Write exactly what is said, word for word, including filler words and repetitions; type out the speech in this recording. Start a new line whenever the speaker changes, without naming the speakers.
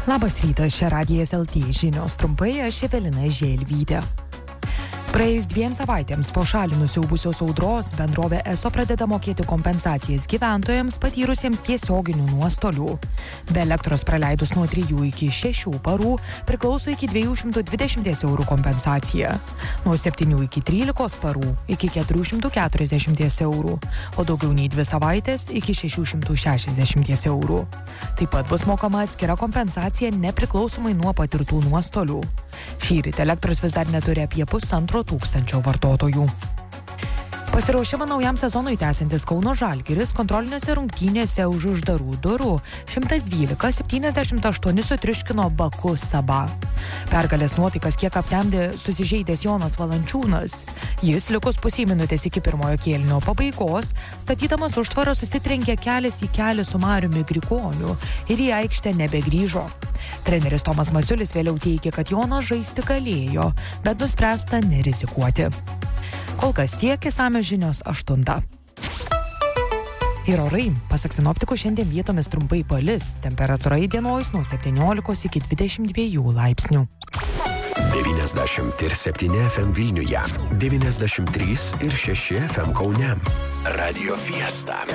Labas rytas, čia Radijas L T žinios trumpai, aš Evelina Želvytė. Praėjus dviem savaitėms po šalį nusiaubusios audros, bendrovė ESO pradeda mokėti kompensacijas gyventojams patyrusiems tiesioginių nuostolių. Be elektros praleidus nuo trijų iki šešių parų priklauso iki dviejų šimtų dvidešimt eurų kompensacija. Nuo septynių iki trylikos parų iki keturių šimtų keturiasdešimt eurų, o daugiau nei dvi savaitės iki šešių šimtų šešiasdešimt eurų. Taip pat bus mokama atskira kompensacija nepriklausomai nuo patirtų nuostolių. Šįryt elektros vis dar neturi apie pusantro tūkstančio vartotojų. Pasiruošimą naujam sezonui tęsiantis Kauno Žalgiris kontrolinėse rungtynėse už uždarų durų šimtas dvylika septyniasdešimt aštuoni sutriuškino Baku Sabah. Pergalės nuotaikas kiek aptemdė susižeidęs Jonas Valančiūnas. Jis likus pusiai minutės iki pirmojo kėlinio pabaigos, statydamas užtvarą susitrenkė kelias į kelią su Mariumi Grigoniu ir į aikštę nebegrįžo. Treneris Tomas Masiulis vėliau teigė, kad Jonas žaisti galėjo, bet nuspręsta nerizikuoti. Kol kas tiek, išsamios žinios aštuntą. Ir orai, pasak sinoptikų, šiandien vietomis trumpai palis, temperatūra įdienojus nuo septyniolikos iki dvidešimt dviejų laipsnių.
devyniasdešimt septyni F M Vilniuje, devyniasdešimt trys ir šeši F M Kaune. Radio Fiesta.